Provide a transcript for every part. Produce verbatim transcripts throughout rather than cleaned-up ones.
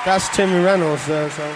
That's Timmy Reynolds there, so.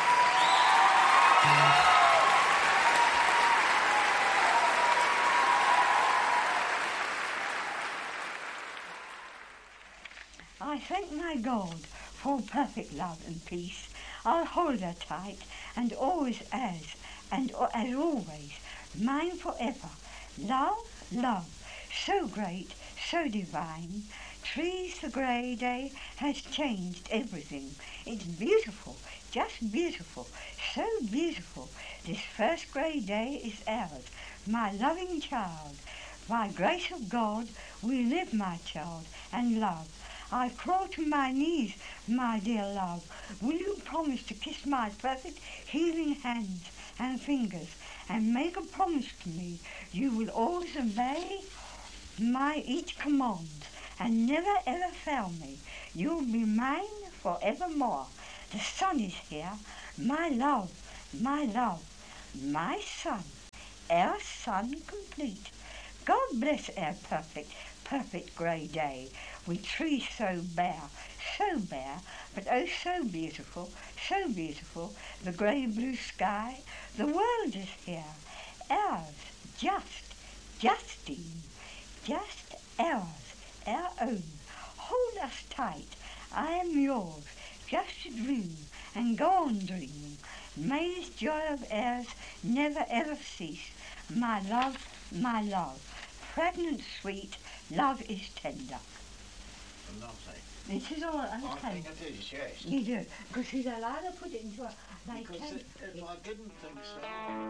I thank my God for perfect love and peace. I'll hold her tight and always as, and as always, mine forever. Love, love, so great, so divine. Trees, the grey day has changed everything. It's beautiful, just beautiful, so beautiful. This first grey day is ours, my loving child. By grace of God, we live, my child, and love. I crawl to my knees, my dear love. Will you promise to kiss my perfect healing hands and fingers and make a promise to me you will always obey my each command and never ever fail me? You'll be mine forevermore. The sun is here, my love, my love, my son, our son complete. God bless our perfect, perfect grey day, with trees so bare, so bare, but oh so beautiful, so beautiful, the grey blue sky, the world is here, ours, just, Justine, just ours, our own. Hold us tight, I am yours, just to dream, and go on dreaming. May this joy of ours never ever cease, my love, my love. Pregnant sweet, love is tender. Lovely. This is all I I can. think it is, yes. You do, because she's allowed to put it into a... They Because can, it, if I didn't think so...